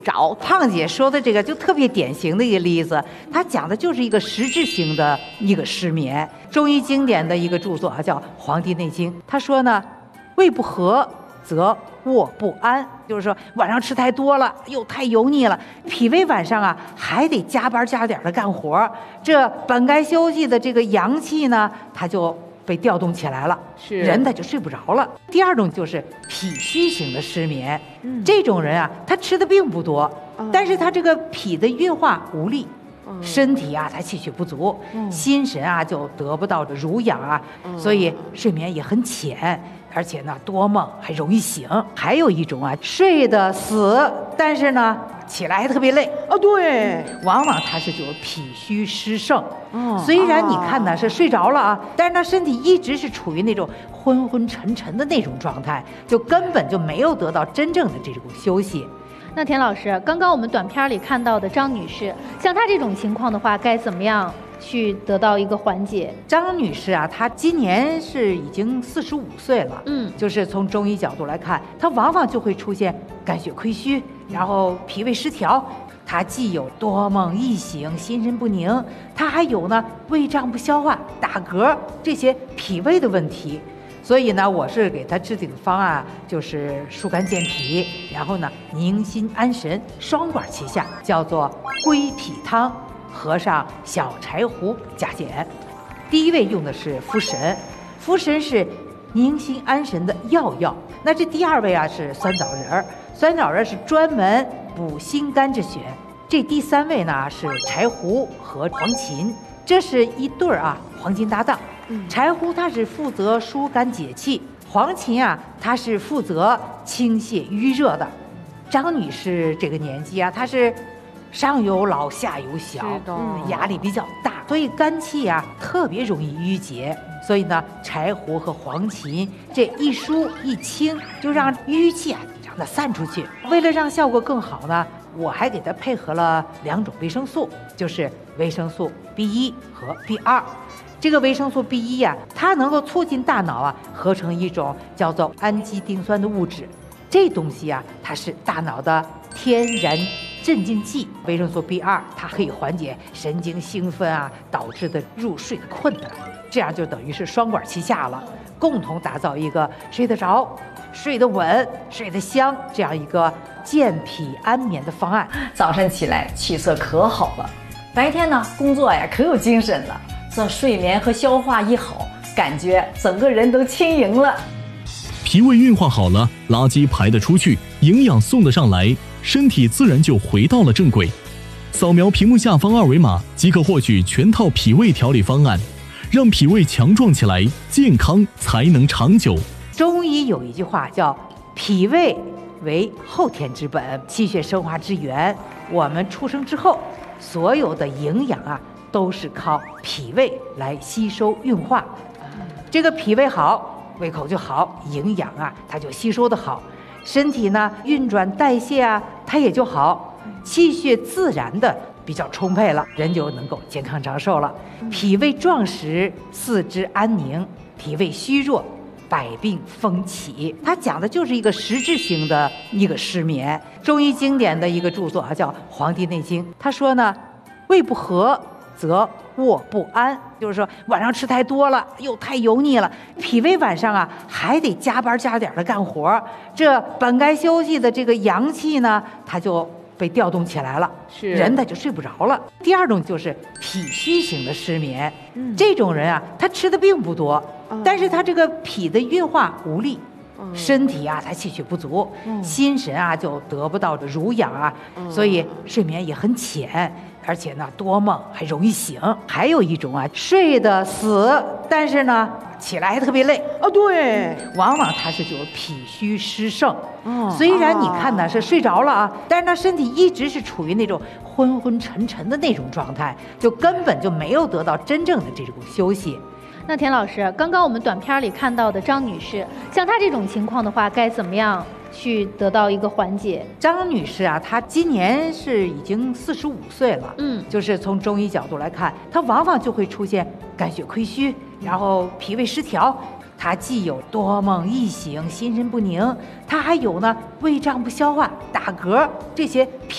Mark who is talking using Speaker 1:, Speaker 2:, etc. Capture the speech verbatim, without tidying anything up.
Speaker 1: 找胖姐说的这个就特别典型的一个例子，她讲的就是一个实质性的一个失眠。中医经典的一个著作啊，叫《黄帝内经》。他说呢，胃不和则卧不安，就是说晚上吃太多了，又太油腻了，脾胃晚上啊还得加班加点的干活，这本该休息的这个阳气呢，它就被调动起来了，
Speaker 2: 是
Speaker 1: 人他就睡不着了。第二种就是脾虚型的失眠，
Speaker 2: 嗯、
Speaker 1: 这种人啊，他吃的并不多，
Speaker 2: 哦、
Speaker 1: 但是他这个脾的运化无力，
Speaker 2: 哦、
Speaker 1: 身体啊他气血不足，
Speaker 2: 哦、
Speaker 1: 心神啊就得不到这濡养啊，
Speaker 2: 哦、
Speaker 1: 所以睡眠也很浅。而且呢，多梦还容易醒。还有一种啊，睡得死，但是呢，起来还特别累。
Speaker 2: 哦，对，
Speaker 1: 往往他是就是脾虚湿盛。
Speaker 2: 哦，
Speaker 1: 虽然你看呢是睡着了啊，但是他身体一直是处于那种昏昏沉沉的那种状态，就根本就没有得到真正的这种休息。
Speaker 3: 那田老师，刚刚我们短片里看到的张女士，像她这种情况的话，该怎么样去得到一个缓解？
Speaker 1: 张女士啊，她今年是已经四十五岁了，
Speaker 3: 嗯，
Speaker 1: 就是从中医角度来看，她往往就会出现肝血亏虚，然后脾胃失调。她既有多梦易醒、心神不宁，她还有呢胃胀不消化、打嗝这些脾胃的问题。所以呢，我是给他制定的方案就是疏肝健脾，然后呢宁心安神，双管齐下，叫做归脾汤，合上小柴胡加减。第一位用的是茯神，茯神是宁心安神的要药。那这第二位啊是酸枣仁儿，酸枣仁是专门补心肝之选。这第三位呢是柴胡和黄芩，这是一对儿啊黄金搭档。柴胡它是负责疏肝解气，黄芩啊它是负责清泻淤热的。张女士这个年纪啊，她是上有老下有小，嗯，压力比较大，所以肝气啊特别容易郁结。所以呢，柴胡和黄芩这一疏一清，就让淤气啊让它散出去。为了让效果更好呢，我还给它配合了两种维生素，就是维生素 B 一 和 B 二。这个维生素 B 一 呀、啊，它能够促进大脑啊合成一种叫做氨基丁酸的物质。这东西啊，它是大脑的天然镇静剂。维生素 B 二 它可以缓解神经兴奋啊导致的入睡的困难，这样就等于是双管齐下了，共同打造一个睡得着、睡得稳、睡得香这样一个健脾安眠的方案。
Speaker 4: 早上起来气色可好了，白天呢工作呀可有精神了。这睡眠和消化一好，感觉整个人都轻盈了。
Speaker 5: 脾胃运化好了，垃圾排得出去，营养送得上来，身体自然就回到了正轨。扫描屏幕下方二维码即可获取全套脾胃调理方案，让脾胃强壮起来，健康才能长久。
Speaker 1: 中医有一句话叫脾胃为后天之本，气血生化之源。我们出生之后，所有的营养啊都是靠脾胃来吸收运化，这个脾胃好，胃口就好，营养啊它就吸收的好，身体呢运转代谢啊它也就好，气血自然的比较充沛了，人就能够健康长寿了。脾胃壮实，四肢安宁；脾胃虚弱，百病风起。它讲的就是一个实质性的一个失眠。中医经典的一个著作啊，叫《黄帝内经》。他说呢，胃不和则卧不安，就是说晚上吃太多了，又太油腻了，脾胃晚上啊还得加班加点的干活，这本该休息的这个阳气呢，它就被调动起来了，
Speaker 2: 是
Speaker 1: 人他就睡不着了。第二种就是脾虚型的失眠，
Speaker 2: 嗯、
Speaker 1: 这种人啊，他吃的并不多，
Speaker 2: 哦、
Speaker 1: 但是他这个脾的运化无力。
Speaker 2: 哦、
Speaker 1: 身体啊，他气血不足，
Speaker 2: 哦、
Speaker 1: 心神啊就得不到的濡养啊，
Speaker 2: 哦、
Speaker 1: 所以睡眠也很浅，而且呢多梦还容易醒。还有一种啊，睡得死，但是呢起来还特别累。
Speaker 2: 哦，对，
Speaker 1: 往往他是就是脾虚湿盛。
Speaker 2: 哦，
Speaker 1: 虽然你看呢是睡着了啊，但是他身体一直是处于那种昏昏沉沉的那种状态，就根本就没有得到真正的这种休息。
Speaker 3: 那田老师，刚刚我们短片里看到的张女士，像她这种情况的话，该怎么样去得到一个缓解？
Speaker 1: 张女士啊，她今年是已经四十五岁了，
Speaker 3: 嗯，
Speaker 1: 就是从中医角度来看，她往往就会出现肝血亏虚，然后脾胃失调。她既有多梦易醒、心神不宁，她还有呢胃胀不消化、打嗝这些脾